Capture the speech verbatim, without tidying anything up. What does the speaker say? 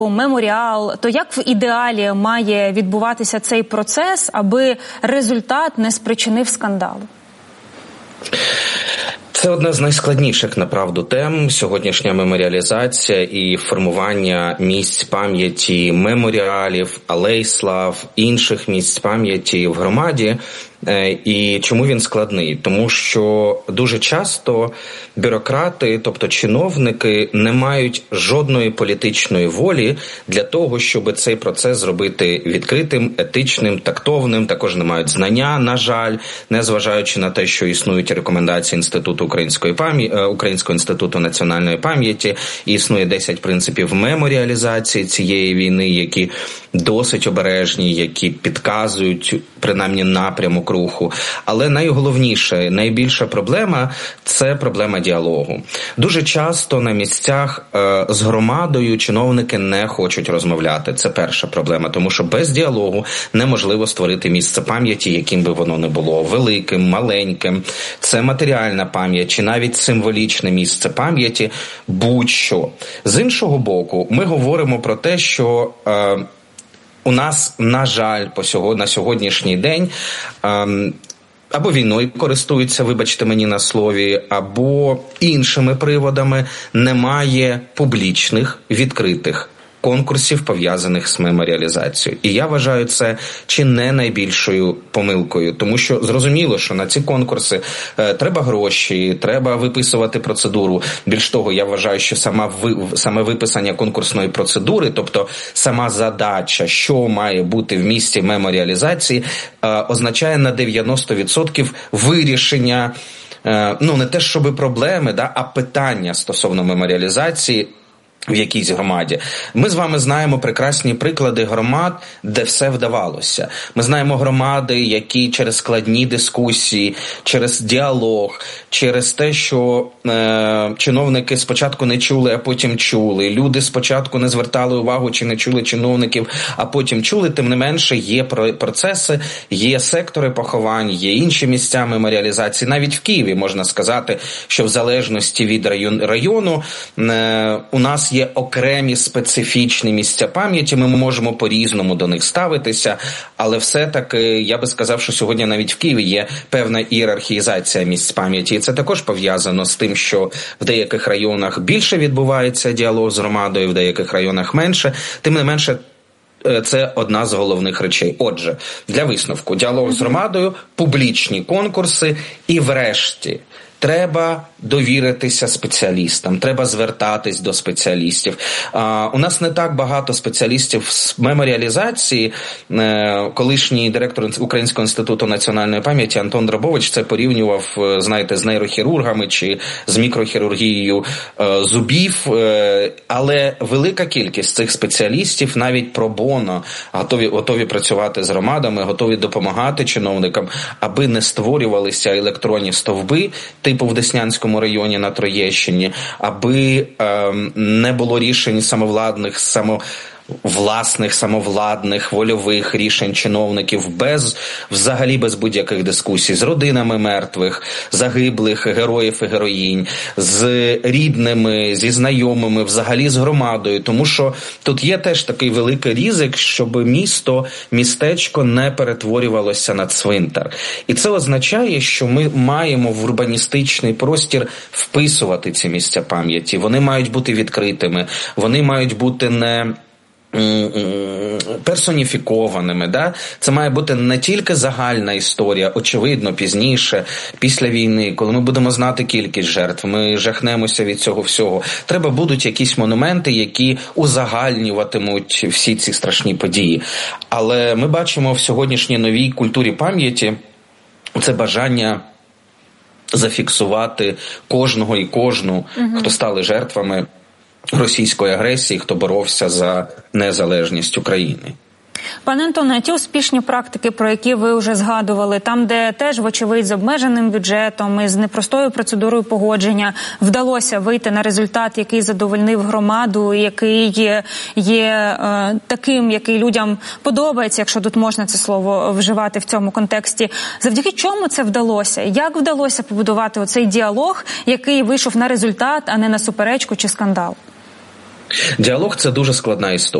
меморіал, то як в ідеалі має відбуватися цей процес, аби результат не спричинив скандалу? Це одна з найскладніших, направду, тем – сьогоднішня меморіалізація і формування місць пам'яті, меморіалів, алей слав, інших місць пам'яті в громаді. І чому він складний? Тому що дуже часто бюрократи, тобто чиновники, не мають жодної політичної волі для того, щоб цей процес зробити відкритим, етичним, тактовним. Також не мають знання, на жаль, незважаючи на те, що існують рекомендації Інституту української пам'яті, Українського інституту національної пам'яті, і існує десять принципів меморіалізації цієї війни, які досить обережні, які підказують принаймні напрямок руху. Але найголовніше, найбільша проблема – це проблема діалогу. Дуже часто на місцях е, з громадою чиновники не хочуть розмовляти. Це перша проблема, тому що без діалогу неможливо створити місце пам'яті, яким би воно не було. Великим, маленьким. Це матеріальна пам'ять чи навіть символічне місце пам'яті, будь-що. З іншого боку, ми говоримо про те, що е, у нас, на жаль, по сьогодні, на сьогоднішній день ем, або війною користуються, вибачте мені на слові, або іншими приводами, немає публічних, відкритих конкурсів, пов'язаних з меморіалізацією. І я вважаю це чи не найбільшою помилкою, тому що зрозуміло, що на ці конкурси е, треба гроші, треба виписувати процедуру. Більш того, я вважаю, що сама ви, саме виписання конкурсної процедури, тобто сама задача, що має бути в місці меморіалізації, е, означає на дев'яносто відсотків вирішення, е, ну не те щоби проблеми, да, а питання стосовно меморіалізації в якійсь громаді. Ми з вами знаємо прекрасні приклади громад, де все вдавалося. Ми знаємо громади, які через складні дискусії, через діалог, через те, що е, чиновники спочатку не чули, а потім чули. Люди спочатку не звертали увагу, чи не чули чиновників, а потім чули. Тим не менше, є процеси, є сектори поховань, є інші місця меморіалізації. Навіть в Києві можна сказати, що в залежності від район, району е, у нас є окремі специфічні місця пам'яті, ми можемо по-різному до них ставитися, але все-таки я би сказав, що сьогодні навіть в Києві є певна ієрархізація місць пам'яті, і це також пов'язано з тим, що в деяких районах більше відбувається діалог з громадою, в деяких районах менше, тим не менше це одна з головних речей. Отже, для висновку, діалог з громадою, публічні конкурси і врешті треба довіритися спеціалістам, треба звертатись до спеціалістів. А, у нас не так багато спеціалістів з меморіалізації. Е, колишній директор Українського інституту національної пам'яті Антон Драбович це порівнював, знаєте, з нейрохірургами чи з мікрохірургією е, зубів. Е, але велика кількість цих спеціалістів навіть пробоно готові, готові працювати з громадами, готові допомагати чиновникам, аби не створювалися електронні стовби, типу в Деснянському районі на Троєщині, аби е, не було рішень самовладних, само власних, самовладних, вольових рішень чиновників без, взагалі без будь-яких дискусій, з родинами мертвих, загиблих, героїв і героїнь, з рідними, зі знайомими, взагалі з громадою, тому що тут є теж такий великий ризик, щоб місто, містечко не перетворювалося на цвинтар. І це означає, що ми маємо в урбаністичний простір вписувати ці місця пам'яті. Вони мають бути відкритими, вони мають бути не персоніфікованими, да? Це має бути не тільки загальна історія, очевидно, пізніше, після війни, коли ми будемо знати кількість жертв, ми жахнемося від цього всього. Треба будуть якісь монументи, які узагальнюватимуть всі ці страшні події. Але ми бачимо в сьогоднішній новій культурі пам'яті це бажання зафіксувати кожного і кожну, угу. хто стали жертвами російської агресії, хто боровся за незалежність України. Пане Антоне, ті успішні практики, про які ви вже згадували, там, де теж, вочевидь, з обмеженим бюджетом і з непростою процедурою погодження вдалося вийти на результат, який задовольнив громаду, який є, є е, таким, який людям подобається, якщо тут можна це слово вживати в цьому контексті. Завдяки чому це вдалося? Як вдалося побудувати оцей діалог, який вийшов на результат, а не на суперечку чи скандал? Діалог – це дуже складна історія.